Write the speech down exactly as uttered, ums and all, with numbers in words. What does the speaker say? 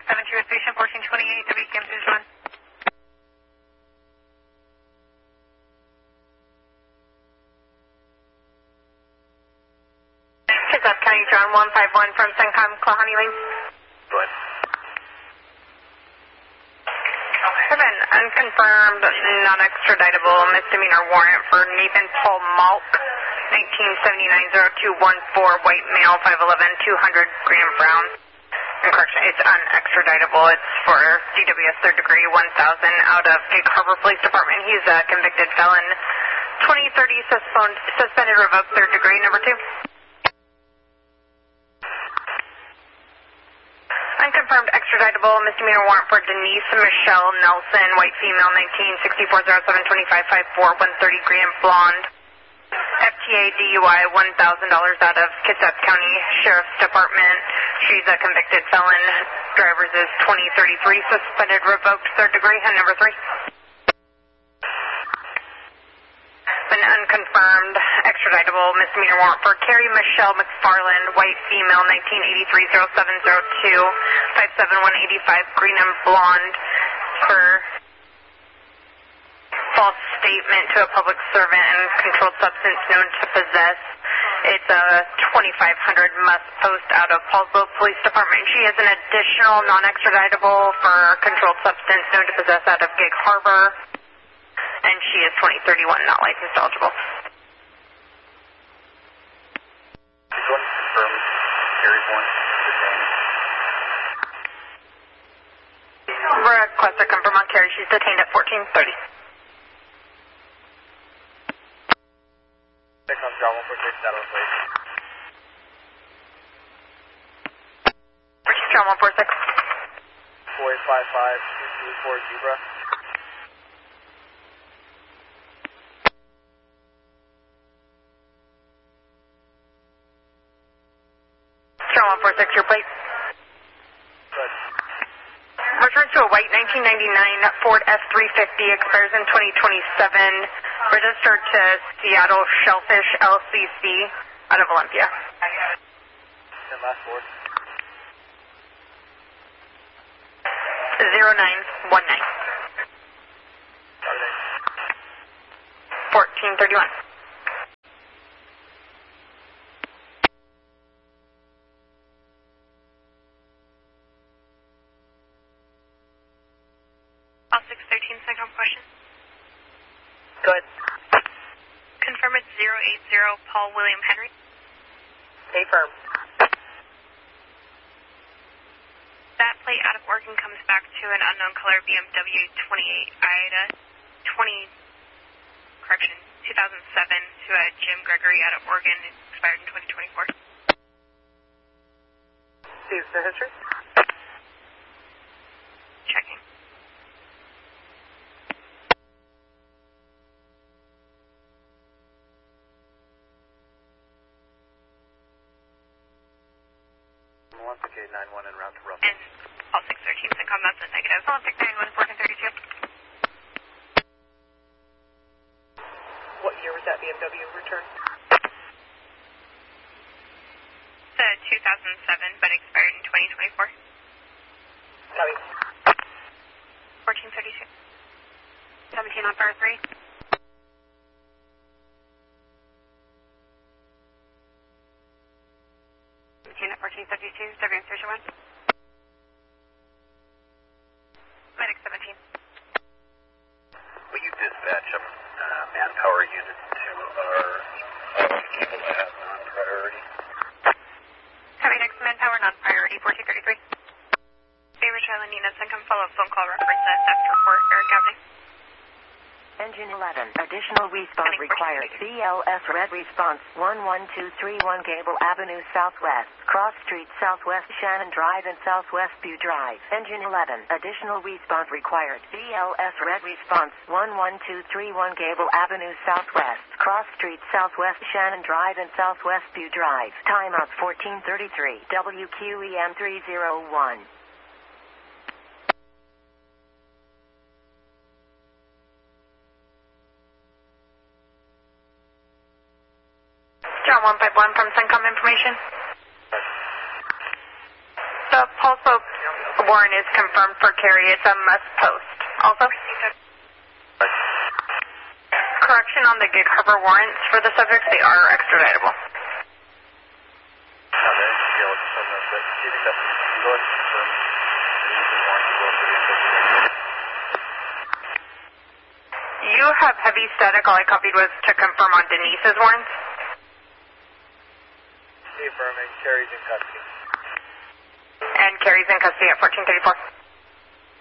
six seven two, station fourteen twenty-eight, W K M two one. Kitsap County, John one five one from Sencom, Klahani Lane. Go ahead. I have an unconfirmed, non-extraditable misdemeanor warrant for Nathan Paul Malk, nineteen seventy-nine oh two one four, white male, five eleven, two hundred, Graham Brown. And correction, it's unextraditable. It's for D W S third degree, one thousand, out of Gig Harbor Police Department. He's a convicted felon. twenty thirty, suspend, suspended, revoked, third degree, number two. Unconfirmed extraditable misdemeanor warrant for Denise Michelle Nelson, white female, nineteen sixty-four oh seven twenty-five fifty-four, one thirty, Graham, blonde. F T A D U I, one thousand dollars out of Kitsap County Sheriff's Department. She's a convicted felon. Driver's is twenty thirty-three, suspended, revoked, third degree, and number three. An unconfirmed extraditable misdemeanor warrant for Carrie Michelle McFarland, white female, nineteen eighty-three oh seven oh two, five seven one eighty-five, green and blonde, for false statement to a public servant and controlled substance known to possess. It's a twenty-five hundred must post out of Paulsville Police Department. She is an additional non-extraditable for controlled substance known to possess out of Gig Harbor. And she is twenty thirty-one, not licensed eligible. This one confirmed. Carrie one. Request to confirm on Carrie. She's detained at fourteen thirty. Check on John one four six, that on place. Richard John one four six. four eight five five, two two four Zebra. John one four six, your plate. Good. Returns to a white nineteen ninety-nine Ford F three fifty, expires in twenty twenty-seven, registered to Seattle Shellfish L C C out of Olympia. And last four. zero nine one nine. Saturday. fourteen thirty-one. All six thirteen, second question. Good. Confirm it's zero eight zero Paul William Henry. Confirm. That plate out of Oregon comes back to an unknown color B M W twenty-eight Ida twenty, correction, two thousand seven to a Jim Gregory out of Oregon, expired in twenty twenty-four. See the history? Checking. Olympic eight nine one en route to Russell. And all six thirteen, Syncom, that's a negative. Olympic nine one, fourteen thirty-two. What year was that B M W return? It's a two thousand seven, but expired in twenty twenty-four. Copy. fourteen thirty-two. seventeen on bar three. seventeen at fourteen fifty-two, W M three one. Medic seventeen. Will you dispatch a uh, manpower unit to our uh, people that have non-priority? Heavy next manpower, non-priority, fourteen thirty-three. Favor Charlie Nina, Syncom, follow-up phone call reference at theft report, Eric Avenue. Engine eleven, additional response required. B L S red response, one one two three one Gable Avenue Southwest, Cross Street Southwest Shannon Drive and Southwest View Drive. Engine eleven, additional response required. B L S red response, one one two three one Gable Avenue Southwest, Cross Street Southwest Shannon Drive and Southwest View Drive. Timeout fourteen thirty-three, W Q E M three oh one. John one five one from Syncom information. The Paulsville Warrant is confirmed for carry. It's a must post. Also, correction on the Gig Harbor warrants for the subjects, they are extraditable. You have heavy static. All I copied was to confirm on Denise's warrants. Affirming, carries in custody. And carries in custody at fourteen thirty-four.